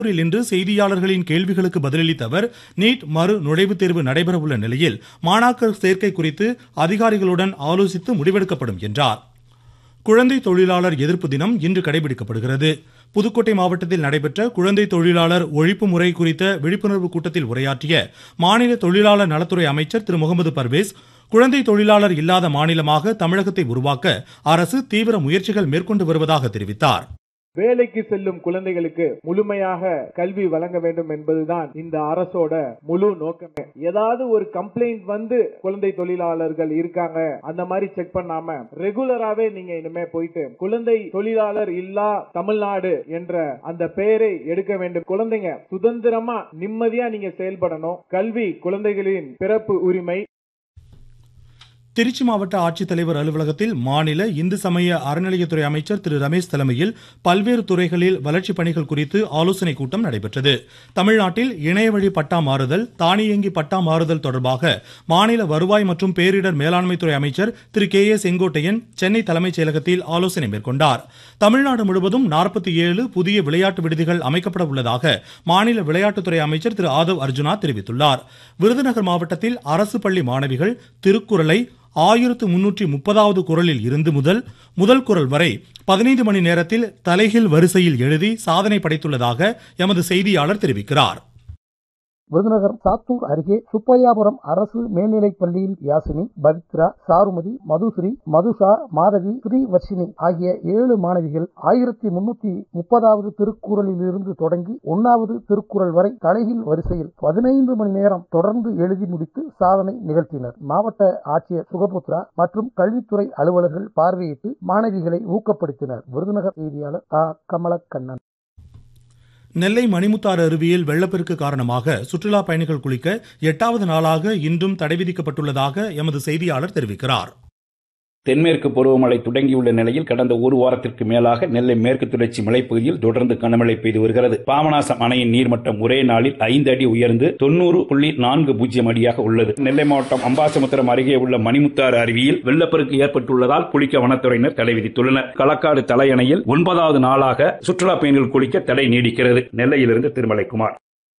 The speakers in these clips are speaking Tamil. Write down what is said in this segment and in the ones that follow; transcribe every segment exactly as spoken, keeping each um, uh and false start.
இன்று செய்தியாளர்களின் கேள்விகளுக்கு பதிலளித்த அவர், நீட் மறு நுழைவுத் தேர்வு நடைபெறவுள்ள நிலையில் மாணாக்கர் சேர்க்கை குறித்து அதிகாரிகளுடன் ஆலோசித்து முடிவெடுக்கப்படும் என்றார். குழந்தை தொழிலாளர் எதிர்ப்பு தினம் இன்று கடைபிடிக்கப்படுகிறது. புதுக்கோட்டை மாவட்டத்தில் நடைபெற்ற குழந்தை தொழிலாளர் ஒழிப்பு முறை குறித்த விழிப்புணர்வு கூட்டத்தில் உரையாற்றிய மாநில தொழிலாளர் நலத்துறை அமைச்சர் திரு முகமது பர்வேஸ், குழந்தை தொழிலாளர் இல்லாத மாநிலமாக தமிழகத்தை உருவாக்க அரசு தீவிர முயற்சிகள் மேற்கொண்டு வருவதாக தெரிவித்தார். வேலைக்கு செல்லும் குழந்தைகளுக்கு முழுமையாக கல்வி வழங்க வேண்டும் என்பதுதான் இந்த அரசோட முழு நோக்கமே. ஏதாவது ஒரு கம்ப்ளைண்ட் வந்து குழந்தை தொழிலாளர்கள் இருக்காங்க அந்த மாதிரி செக் பண்ணாம ரெகுலராவே நீங்க இனிமே போயிட்டு குழந்தை தொழிலாளர் இல்லா தமிழ்நாடு என்ற அந்த பெயரை எடுக்க வேண்டும். குழந்தைங்க சுதந்திரமா நிம்மதியா நீங்க செயல்படணும். கல்வி குழந்தைகளின் பிறப்பு உரிமை. திருச்சி மாவட்ட ஆட்சித்தலைவர் அலுவலகத்தில் மாநில இந்து சமய அறநிலையத்துறை அமைச்சர் திரு ரமேஷ் தலைமையில் பல்வேறு துறைகளில் வளர்ச்சிப் பணிகள் குறித்து ஆலோசனைக் கூட்டம் நடைபெற்றது. தமிழ்நாட்டில் இணையவழி பட்டா மாறுதல், தானியங்கி பட்டா மாறுதல் தொடர்பாக மாநில வருவாய் மற்றும் பேரிடர் மேலாண்மைத்துறை அமைச்சர் திரு கே ஏ செங்கோட்டையன் சென்னை தலைமைச் செயலகத்தில் ஆலோசனை மேற்கொண்டார். தமிழ்நாடு முழுவதும் நாற்பத்தி ஏழு புதிய விளையாட்டு விடுதிகள் அமைக்கப்பட உள்ளதாக மாநில விளையாட்டுத்துறை அமைச்சர் திரு ஆதவ் அர்ஜுனா தெரிவித்துள்ளார். விருதுநகர் மாவட்டத்தில் அரசு பள்ளி மாணவிகள் திருக்குறளை ஆயிரத்து முன்னூற்றி முப்பதாவது குறளில் இருந்து முதல் முதல் குறள் வரை பதினைந்து மணி நேரத்தில் தலைகீழ் வரிசையில் எழுதி சாதனை படைத்துள்ளதாக எமது செய்தியாளர் தெரிவிக்கிறார். விருதுநகர் சாத்தூர் அருகே சுப்பையாபுரம் அரசு மேல்நிலைப் பள்ளியில் யாசினி, பவித்ரா, சாருமதி, மதுஸ்ரீ, மதுஷா, மாதவி, ஸ்ரீவர்ஷினி ஆகிய ஏழு மாணவிகள் ஆயிரத்தி முன்னூத்தி முப்பதாவது திருக்குறளில் இருந்து தொடங்கி ஒன்னாவது திருக்குறள் வரை தலைகீழ் வரிசையில் பதினைந்து மணி நேரம் தொடர்ந்து எழுதி முடித்து சாதனை நிகழ்த்தினர். மாவட்ட ஆட்சியர் சுகபுத்ரா மற்றும் கல்வித்துறை அலுவலர்கள் பார்வையிட்டு மாணவிகளை ஊக்கப்படுத்தினர். விருதுநகர் செய்தியாளர் ஆ கமலக்கண்ணன். நெல்லை மணிமுத்தாறு அருவியில் வெள்ளப்பெருக்கு காரணமாக சுற்றுலா பயணிகள் குளிக்க எட்டாவது நாளாக இன்றும் தடை விதிக்கப்பட்டுள்ளதாக எமது செய்தியாளர் தெரிவிக்கிறார். தென்மேற்கு பருவமழை தொடங்கியுள்ள நிலையில் கடந்த ஒரு வாரத்திற்கு மேலாக நெல்லை மேற்கு தொடர்ச்சி மலைப்பகுதியில் தொடர்ந்து கனமழை பெய்து வருகிறது. பாபநாசம் அணையின் நீர்மட்டம் ஒரே நாளில் ஐந்து அடி உயர்ந்து தொன்னூறு புள்ளி நான்கு பூஜ்ஜியம் அடியாக உள்ளது. நெல்லை மாவட்டம் அம்பாசமுத்திரம் அருகே உள்ள மணிமுத்தாறு அருவியில் வெள்ளப்பெருக்கு ஏற்பட்டுள்ளதால் குளிக்க வனத்துறையினர் தடை விதித்துள்ளனர். களக்காடு தலையணையில் ஒன்பதாவது நாளாக சுற்றுலா பயணிகள் குளிக்க தடை நீடிக்கிறது. நெல்லையிலிருந்து திருமலைக்குமார்.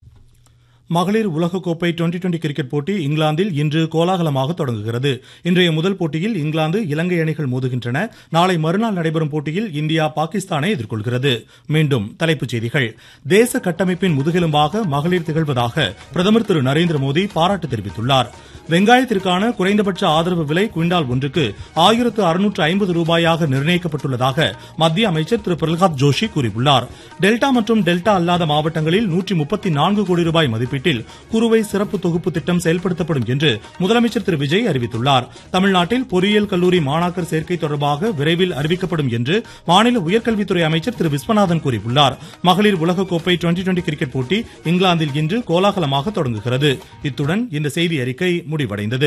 மகளிர் உலகக்கோப்பை டுவெண்டி டுவெண்டி கிரிக்கெட் போட்டி இங்கிலாந்தில் இன்று கோலாகலமாக தொடங்குகிறது. இன்றைய முதல் போட்டியில் இங்கிலாந்து இலங்கை அணிகள் மோதுகின்றன. நாளை மறுநாள் நடைபெறும் போட்டியில் இந்தியா பாகிஸ்தானை எதிர்கொள்கிறது. மீண்டும் தலைப்புச் செய்திகள். தேச கட்டமைப்பின் முதுகெலும்பாக மகளிர் திகழ்வதாக பிரதமர் திரு நரேந்திர மோடி பாராட்டு தெரிவித்துள்ளார். வெங்காயத்திற்கான குறைந்தபட்ச ஆதரவு விலை குவிண்டால் ஒன்றுக்கு ஆயிரத்து அறுநூற்று ஐம்பது ரூபாயாக நிர்ணயிக்கப்பட்டுள்ளதாக மத்திய அமைச்சர் திரு பிரகலாத் ஜோஷி கூறியுள்ளார். டெல்டா மற்றும் டெல்டா அல்லாத மாவட்டங்களில் நூற்றி முப்பத்தி நான்கு கோடி ரூபாய் மதிப்பீட்டில் குறுவை சிறப்பு தொகுப்பு திட்டம் செயல்படுத்தப்படும் என்று முதலமைச்சர் திரு விஜய் அறிவித்துள்ளார். தமிழ்நாட்டில் பொறியியல் கல்லூரி மாணாக்கர் சேர்க்கை தொடர்பாக விரைவில் அறிவிக்கப்படும் என்று மாநில உயர்கல்வித்துறை அமைச்சர் திரு விஸ்வநாதன் கூறியுள்ளார். மகளிர் உலகக்கோப்பை டுவெண்டி டுவெண்டி கிரிக்கெட் போட்டி இங்கிலாந்தில் இன்று கோலாகலமாக தொடங்குகிறது. இத்துடன் இந்த செய்தி அறிக்கை முடிவடைந்தது.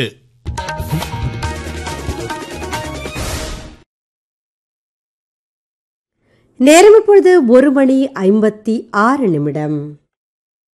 நேரம் இப்பொழுது ஒரு மணி ஐம்பத்தி ஆறு நிமிடம்.